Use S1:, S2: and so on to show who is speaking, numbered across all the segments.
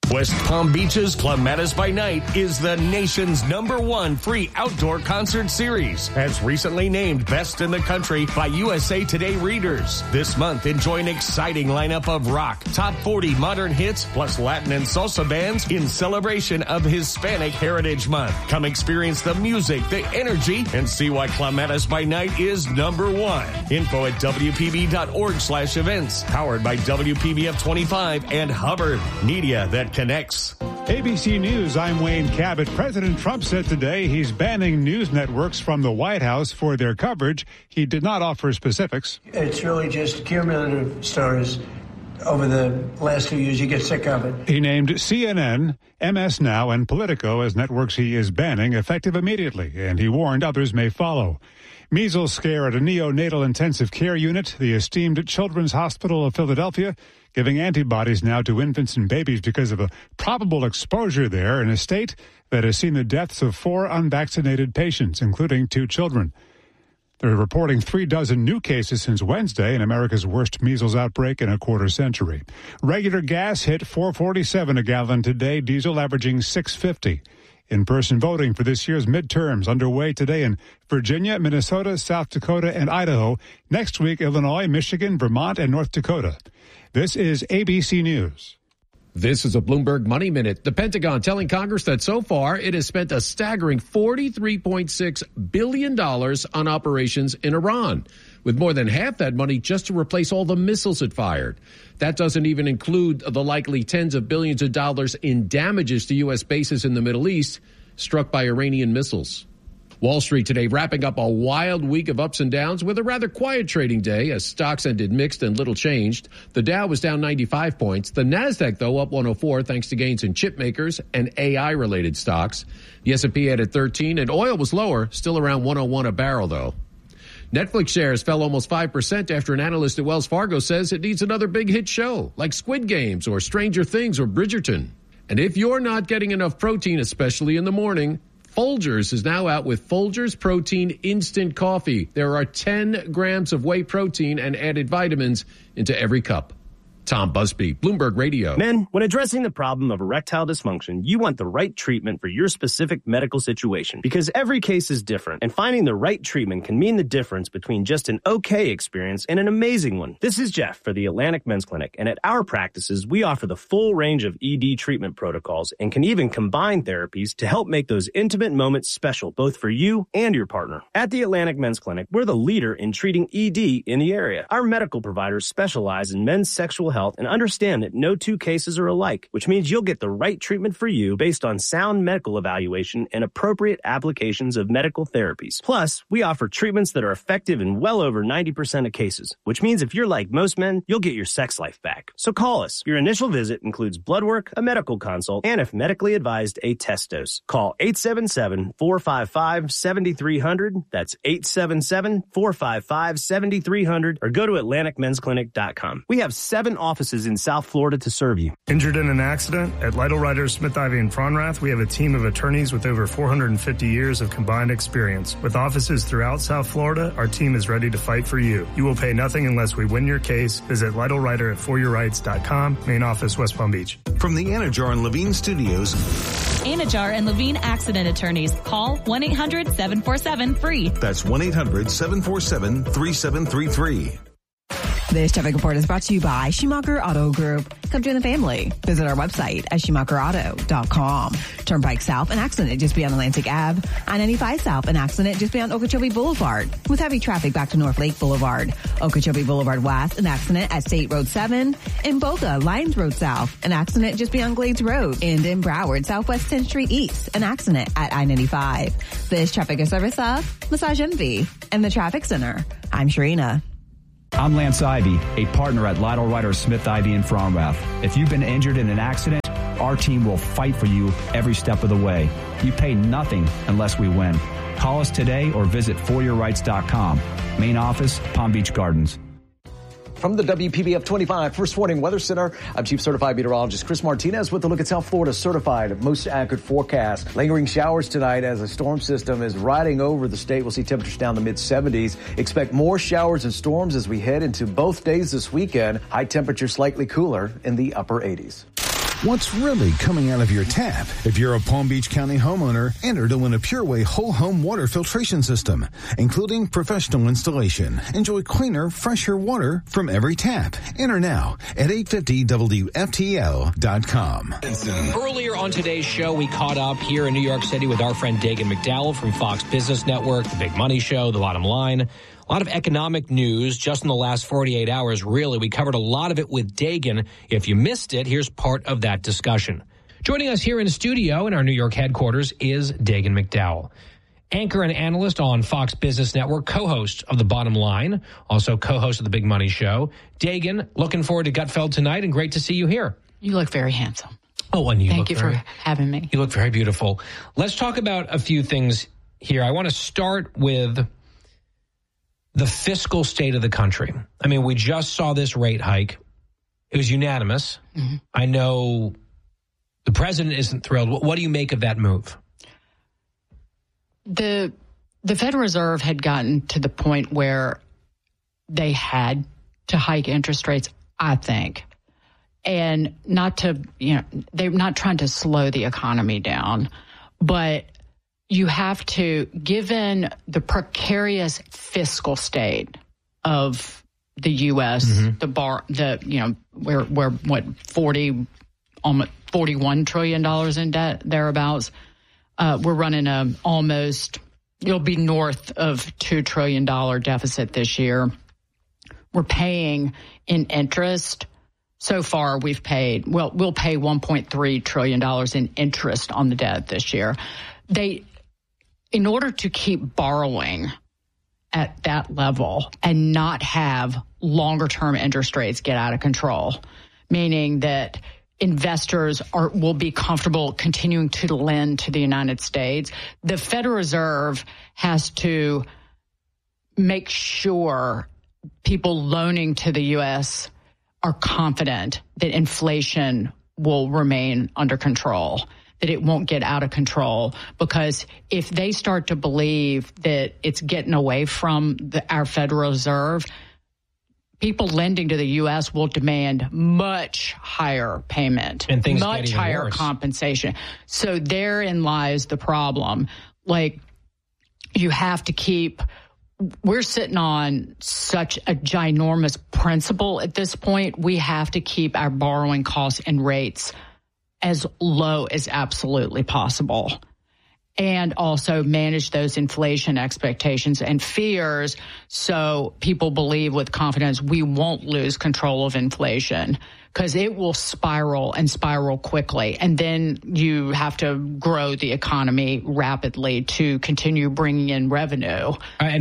S1: West Palm Beach's Clematis by Night is the nation's #1 free outdoor concert series, as recently named Best in the Country by USA Today readers. This month, enjoy an exciting lineup of rock, top 40 modern hits, plus Latin and salsa bands in celebration of Hispanic Heritage Month. Come experience the music, the energy, and see why Clematis by Night is #1. Info at WPB.org/events. Powered by WPBF 25 and Hubbard. Media that connects.
S2: ABC News, I'm Wayne Cabot. President Trump said today he's banning news networks from the White House for their coverage. He did not offer specifics.
S3: It's really just cumulative stories over the last few years. You get sick of it.
S2: He named CNN, MS Now, and Politico as networks he is banning, effective immediately, and he warned others may follow. Measles scare at a neonatal intensive care unit. The esteemed Children's Hospital of Philadelphia giving antibodies now to infants and babies because of a probable exposure there in a state that has seen the deaths of 4 unvaccinated patients, including 2 children. They're reporting 36 new cases since Wednesday in America's worst measles outbreak in a quarter century. Regular gas hit $4.47 a gallon today, diesel averaging $6.50. In-person voting for this year's midterms underway today in Virginia, Minnesota, South Dakota, and Idaho. Next week, Illinois, Michigan, Vermont, and North Dakota. This is ABC News.
S4: This is a Bloomberg Money Minute. The Pentagon telling Congress that so far it has spent a staggering $43.6 billion on operations in Iran, with more than half that money just to replace all the missiles it fired. That doesn't even include the likely tens of billions of dollars in damages to U.S. bases in the Middle East struck by Iranian missiles. Wall Street today wrapping up a wild week of ups and downs with a rather quiet trading day as stocks ended mixed and little changed. The Dow was down 95 points. The Nasdaq, though, up 104 thanks to gains in chip makers and AI-related stocks. The S&P added 13 and oil was lower, still around 101 a barrel, though. Netflix shares fell almost 5% after an analyst at Wells Fargo says it needs another big hit show like Squid Games or Stranger Things or Bridgerton. And if you're not getting enough protein, especially in the morning, Folgers is now out with Folgers Protein Instant Coffee. There are 10 grams of whey protein and added vitamins into every cup. Tom Busby, Bloomberg Radio.
S5: Men, when addressing the problem of erectile dysfunction, you want the right treatment for your specific medical situation because every case is different, and finding the right treatment can mean the difference between just an okay experience and an amazing one. This is Jeff for the Atlantic Men's Clinic, and at our practices, we offer the full range of ED treatment protocols and can even combine therapies to help make those intimate moments special, both for you and your partner. At the Atlantic Men's Clinic, we're the leader in treating ED in the area. Our medical providers specialize in men's sexual health and understand that no 2 cases are alike, which means you'll get the right treatment for you based on sound medical evaluation and appropriate applications of medical therapies. Plus, we offer treatments that are effective in well over 90% of cases, which means if you're like most men, you'll get your sex life back. So call us. Your initial visit includes blood work, a medical consult, and if medically advised, a test dose. Call 877-455-7300. That's 877-455-7300, or go to AtlanticMen'sClinic.com. We have 7 offices in South Florida to serve you.
S6: Injured in an accident? At Lytle Writers, Smith, Ivy, and Fronrath, we have a team of attorneys with over 450 years of combined experience. With offices throughout South Florida, our team is ready to fight for you. You will pay nothing unless we win your case. Visit Lytle Writer at foryourrights.com. Main office, West Palm Beach.
S7: From the Anajar and Levine Studios.
S8: Anajar and Levine Accident Attorneys. Call 1-800-747-FREE.
S7: That's 1-800-747-3733.
S9: This traffic report is brought to you by Schumacher Auto Group. Come join the family. Visit our website at SchumacherAuto.com. Turnpike South, an accident just beyond Atlantic Ave. I-95 South, an accident just beyond Okeechobee Boulevard. With heavy traffic back to North Lake Boulevard. Okeechobee Boulevard West, an accident at State Road 7. In Boca, Lyons Road South, an accident just beyond Glades Road. And in Broward, Southwest 10th Street East, an accident at I-95. This traffic is service of Massage Envy and the Traffic Center. I'm Sharina.
S10: I'm Lance Ivy, a partner at Lytle Writers, Smith, Ivy, and Fronrath. If you've been injured in an accident, our team will fight for you every step of the way. You pay nothing unless we win. Call us today or visit foryourrights.com. Main office, Palm Beach Gardens.
S11: From the WPBF 25 First Warning Weather Center, I'm Chief Certified Meteorologist Chris Martinez with a look at South Florida's certified most accurate forecast. Lingering showers tonight as a storm system is riding over the state. We'll see temperatures down the mid-70s. Expect more showers and storms as we head into both days this weekend. High temperatures slightly cooler in the upper 80s.
S7: What's really coming out of your tap? If you're a Palm Beach County homeowner, enter to win a PureWay whole home water filtration system, including professional installation. Enjoy cleaner, fresher water from every tap. Enter now at 850WFTL.com.
S12: Earlier on today's show, we caught up here in New York City with our friend Dagan McDowell from Fox Business Network, The Big Money Show, The Bottom Line. A lot of economic news just in the last 48 hours, really. We covered a lot of it with Dagan. If you missed it, here's part of that discussion. Joining us here in the studio in our New York headquarters is Dagan McDowell, anchor and analyst on Fox Business Network, co-host of The Bottom Line, also co-host of The Big Money Show. Dagan, looking forward to Gutfeld tonight, and great to see you here.
S13: You look very handsome.
S12: Oh, and
S13: Thank you for having me.
S12: You look very beautiful. Let's talk about a few things here. I want to start with the fiscal state of the country. I mean, we just saw this rate hike. It was unanimous. Mm-hmm. I know the president isn't thrilled. What do you make of that move?
S13: The Federal Reserve had gotten to the point where they had to hike interest rates, I think. And they're not trying to slow the economy down, but you have to, given the precarious fiscal state of the U.S., mm-hmm. we're almost $41 trillion in debt, thereabouts. We're running it'll be north of $2 trillion deficit this year. We're paying in interest. So far, we'll pay $1.3 trillion in interest on the debt this year. In order to keep borrowing at that level and not have longer-term interest rates get out of control, meaning that investors will be comfortable continuing to lend to the United States, the Federal Reserve has to make sure people loaning to the U.S. are confident that inflation will remain under control, that it won't get out of control. Because if they start to believe that it's getting away from our Federal Reserve, people lending to the U.S. will demand much higher payment,
S12: and things
S13: much higher worse. Compensation. So therein lies the problem. Like, you have to keep... We're sitting on such a ginormous principle at this point. We have to keep our borrowing costs and rates as low as absolutely possible, and also manage those inflation expectations and fears so people believe with confidence we won't lose control of inflation, because it will spiral quickly. And then you have to grow the economy rapidly to continue bringing in revenue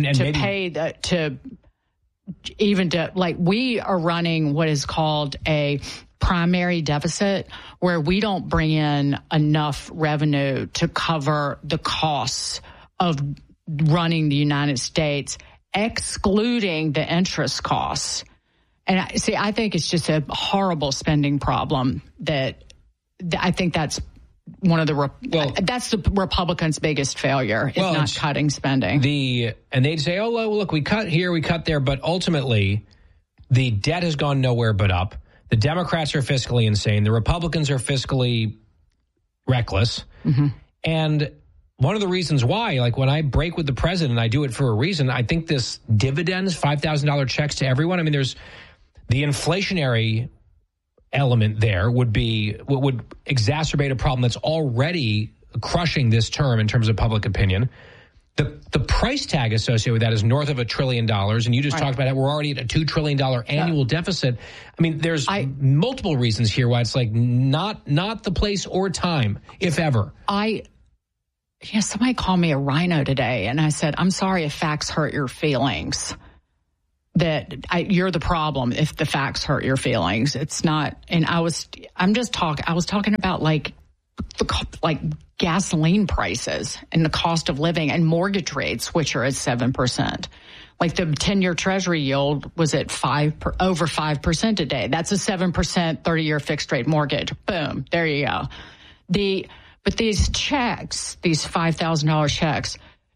S13: we are running what is called a primary deficit, where we don't bring in enough revenue to cover the costs of running the United States, excluding the interest costs. And I think it's just a horrible spending problem that I think that's that's the Republicans' biggest failure, is not cutting spending.
S12: And they'd say, oh, look, we cut here, we cut there. But ultimately, the debt has gone nowhere but up. The Democrats are fiscally insane. The Republicans are fiscally reckless. Mm-hmm. And one of the reasons why, like when I break with the president, I do it for a reason. I think this dividends, $5,000 checks to everyone. I mean, there's the inflationary element there would exacerbate a problem that's already crushing this term in terms of public opinion. The price tag associated with that is north of $1 trillion. And you just talked about it. We're already at a $2 trillion annual deficit. I mean, there's multiple reasons here why it's like not the place or time, if ever.
S13: Somebody called me a rhino today, and I said, I'm sorry if facts hurt your feelings. You're the problem if the facts hurt your feelings. It's not. And I was talking about like gasoline prices and the cost of living and mortgage rates, which are at 7%. Like the 10-year Treasury yield was at over 5% today. That's a 7% 30-year fixed rate mortgage. Boom, there you go. But these checks, these $5,000 checks,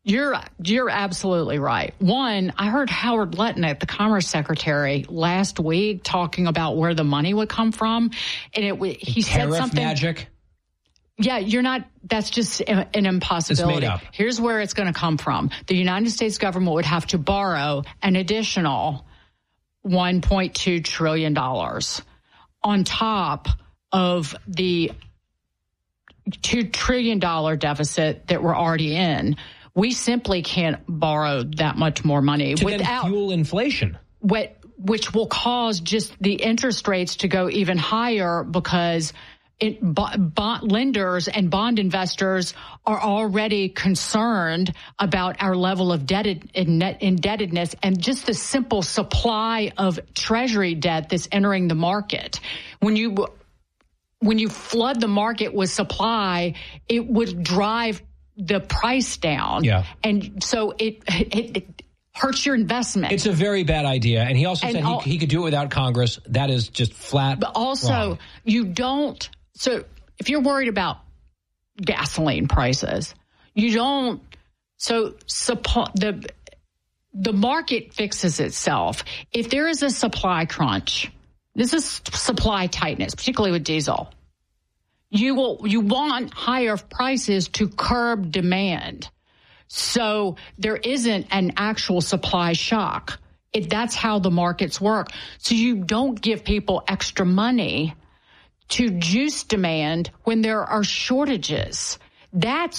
S13: You're absolutely right. One, I heard Howard Lutnick, the Commerce Secretary, last week talking about where the money would come from, and he said something.
S12: Magic.
S13: Yeah, that's just an impossibility.
S12: It's made up.
S13: Here's where it's going to come from. The United States government would have to borrow an additional $1.2 trillion on top of the $2 trillion deficit that we're already in. We simply can't borrow that much more money
S12: without fuel inflation.
S13: Which will cause just the interest rates to go even higher because bond lenders and bond investors are already concerned about our level of indebtedness and just the simple supply of Treasury debt that's entering the market. When you flood the market with supply, it would drive the price down. Yeah. And so it hurts your investment.
S12: It's a very bad idea. And he also said he could do it without Congress. That is just flat
S13: But also,
S12: wrong.
S13: You don't. So if you're worried about gasoline prices, you don't. So the market fixes itself. If there is a supply crunch, this is supply tightness, particularly with diesel. You want higher prices to curb demand. So there isn't an actual supply shock. That's how the markets work. So you don't give people extra money to juice demand when there are shortages. That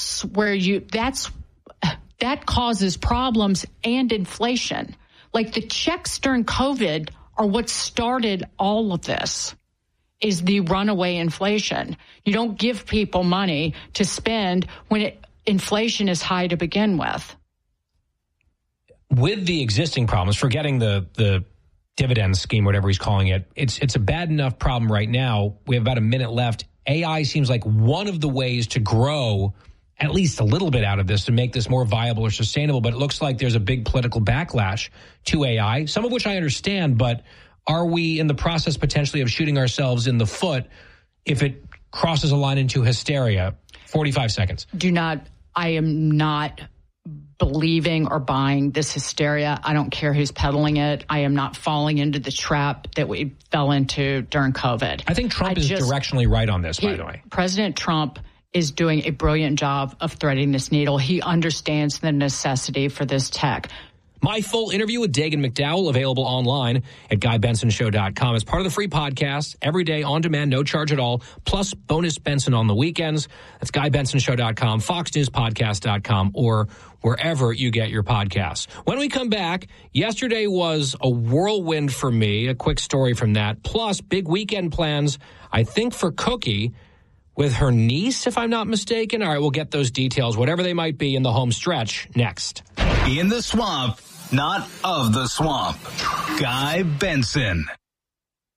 S13: causes problems and inflation. Like the checks during COVID are what started all of this. Is the runaway inflation. You don't give people money to spend when inflation is high to begin with.
S12: With the existing problems, forgetting the dividend scheme, whatever he's calling it, it's a bad enough problem right now. We have about a minute left. AI seems like one of the ways to grow at least a little bit out of this to make this more viable or sustainable, but it looks like there's a big political backlash to AI, some of which I understand, but are we in the process potentially of shooting ourselves in the foot if it crosses a line into hysteria? 45 seconds.
S13: I am not believing or buying this hysteria. I don't care who's peddling it. I am not falling into the trap that we fell into during COVID.
S12: I think Trump is directionally right on this, by the way.
S13: President Trump is doing a brilliant job of threading this needle. He understands the necessity for this tech.
S12: My full interview with Dagen McDowell, available online at GuyBensonShow.com. As part of the free podcast, every day on demand, no charge at all, plus bonus Benson on the weekends. That's GuyBensonShow.com, FoxNewsPodcast.com, or wherever you get your podcasts. When we come back, yesterday was a whirlwind for me, a quick story from that, plus big weekend plans, I think, for Cookie with her niece, if I'm not mistaken. All right, we'll get those details, whatever they might be, in the home stretch next.
S14: In the swamp, not of the swamp. Guy Benson.